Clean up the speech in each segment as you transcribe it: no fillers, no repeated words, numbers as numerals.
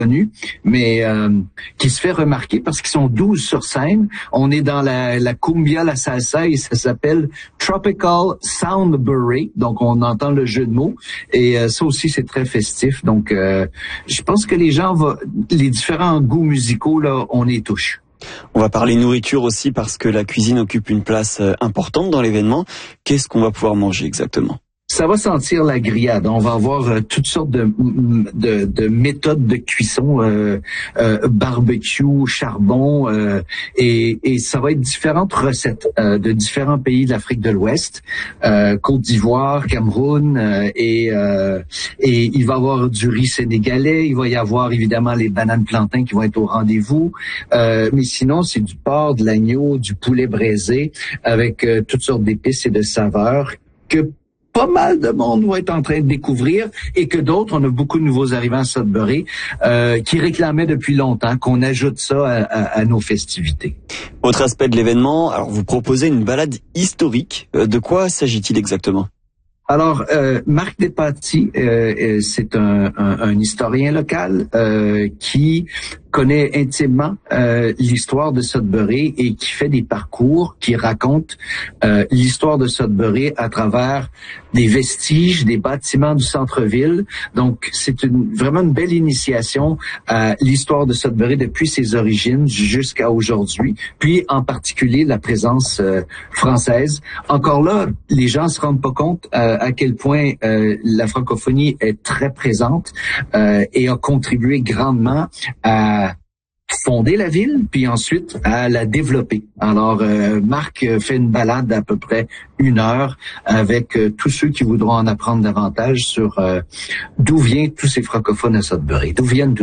mais qui se fait remarquer parce qu'ils sont 12 sur scène. On est dans la cumbia, la salsa, et ça s'appelle Tropical Soundbury. Donc, on entend le jeu de mots. Et ça aussi, c'est très festif. Donc, je pense que les différents goûts musicaux, là, on les touche. On va parler nourriture aussi parce que la cuisine occupe une place importante dans l'événement. Qu'est-ce qu'on va pouvoir manger exactement? Ça va sentir la grillade. On va avoir toutes sortes de méthodes de cuisson, barbecue, charbon, et ça va être différentes recettes de différents pays de l'Afrique de l'Ouest, Côte d'Ivoire, Cameroun, et il va y avoir du riz sénégalais. Il va y avoir évidemment les bananes plantains qui vont être au rendez-vous. Mais sinon, c'est du porc, de l'agneau, du poulet braisé, avec toutes sortes d'épices et de saveurs que pas mal de monde va être en train de découvrir et que d'autres, on a beaucoup de nouveaux arrivants à Sudbury, qui réclamaient depuis longtemps qu'on ajoute ça à nos festivités. Autre aspect de l'événement, alors vous proposez une balade historique. De quoi s'agit-il exactement? Alors, Marc Despatie, c'est un historien local qui connaît intimement l'histoire de Sudbury et qui fait des parcours qui racontent l'histoire de Sudbury à travers des vestiges, des bâtiments du centre-ville. Donc, c'est vraiment une belle initiation à l'histoire de Sudbury depuis ses origines jusqu'à aujourd'hui, puis en particulier la présence française. Encore là, les gens se rendent pas compte à quel point la francophonie est très présente et a contribué grandement à fonder la ville, puis ensuite à la développer. Alors, Marc fait une balade d'à peu près 1 heure avec tous ceux qui voudront en apprendre davantage sur d'où viennent tous ces francophones à Sudbury.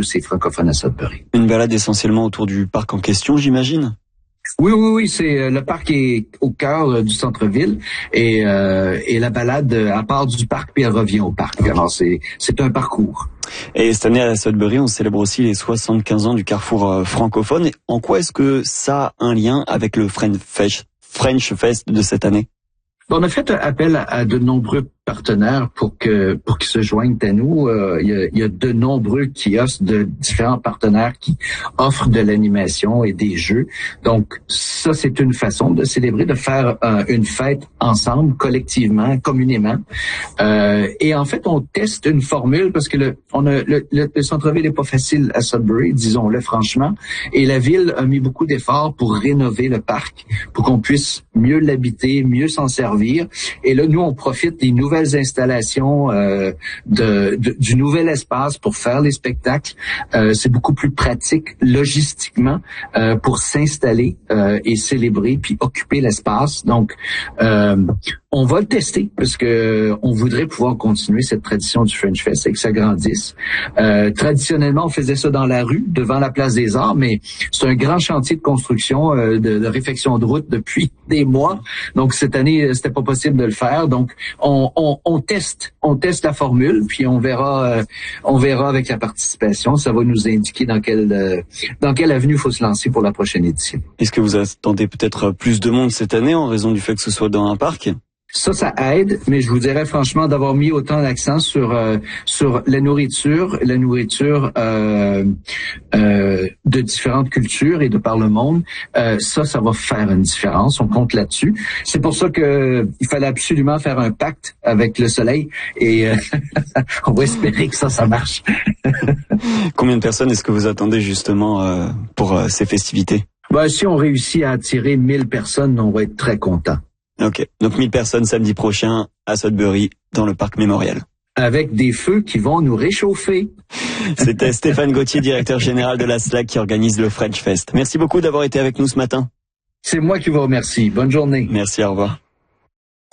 Une balade essentiellement autour du parc en question, j'imagine? Oui, c'est le parc est au cœur du centre-ville et la balade, elle part du parc puis elle revient au parc. Alors c'est un parcours. Et cette année à Sudbury, on célèbre aussi les 75 ans du Carrefour francophone. En quoi est-ce que ça a un lien avec le French Fest de cette année? On a fait appel à de nombreux partenaires pour qu'ils se joignent à nous. Il y a de nombreux kiosques de différents partenaires qui offrent de l'animation et des jeux. Donc ça, c'est une façon de célébrer, de faire une fête ensemble, collectivement, communément. Et en fait, on teste une formule parce que le centre-ville n'est pas facile à Sudbury, disons-le franchement. Et la ville a mis beaucoup d'efforts pour rénover le parc, pour qu'on puisse mieux l'habiter, mieux s'en servir. Et là, nous, on profite des nouvelles installations, du nouvel espace pour faire les spectacles. C'est beaucoup plus pratique logistiquement pour s'installer et célébrer puis occuper l'espace. Donc, on va le tester parce que on voudrait pouvoir continuer cette tradition du French Fest et que ça grandisse. Traditionnellement, on faisait ça dans la rue, devant la place des Arts, mais c'est un grand chantier de construction, de réfection de route depuis des mois. Donc cette année, c'était pas possible de le faire. Donc on teste la formule, puis on verra avec la participation. Ça va nous indiquer dans quelle avenue il faut se lancer pour la prochaine édition. Est-ce que vous attendez peut-être plus de monde cette année en raison du fait que ce soit dans un parc? Ça aide, mais je vous dirais franchement d'avoir mis autant d'accent sur la nourriture de différentes cultures et de par le monde. Ça va faire une différence. On compte là-dessus. C'est pour ça que il fallait absolument faire un pacte avec le soleil et on va espérer que ça marche. Combien de personnes est-ce que vous attendez justement pour ces festivités? Si on réussit à attirer 1000 personnes, on va être très content. Ok, donc 1000 personnes samedi prochain à Sudbury, dans le parc mémorial. Avec des feux qui vont nous réchauffer. C'était Stéphane Gauthier, directeur général de la SLAC, qui organise le French Fest. Merci beaucoup d'avoir été avec nous ce matin. C'est moi qui vous remercie. Bonne journée. Merci, au revoir.